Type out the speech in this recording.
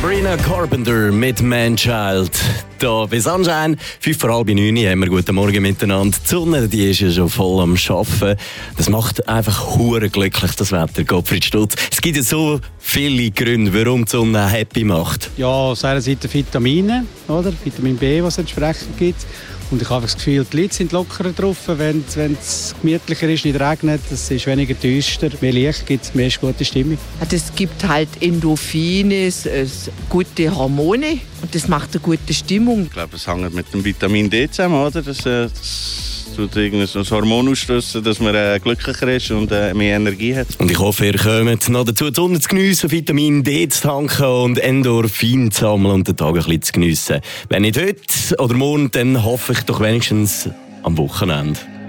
Sabrina Carpenter mit Man-Child. Hier bei Sunshine, 8:45 haben wir guten Morgen miteinander. Die Sonne, die ist ja schon voll am Arbeiten. Das macht einfach hure glücklich, das Wetter, Gottfried Stutz. Es gibt ja so viele Gründe, warum die Sonne happy macht. Ja, aus einer Seite Vitamine, oder? Vitamin B, was es entsprechend gibt. Und ich habe das Gefühl, die Leute sind lockerer drauf, wenn es gemütlicher ist, nicht regnet. Es ist weniger düster, mehr Licht gibt es, mehr gute Stimmung. Es gibt halt Endorphine, gute Hormone und das macht eine gute Stimmung. Ich glaube, es hängt mit dem Vitamin D zusammen, oder? Das tut ein Hormon ausstössen, dass man glücklicher ist und mehr Energie hat. Und ich hoffe, ihr kommt noch dazu, die Sonne zu geniessen, Vitamin D zu tanken und Endorphin zu sammeln und den Tag ein bisschen zu geniessen. Wenn nicht heute oder morgen, dann hoffe ich doch wenigstens am Wochenende.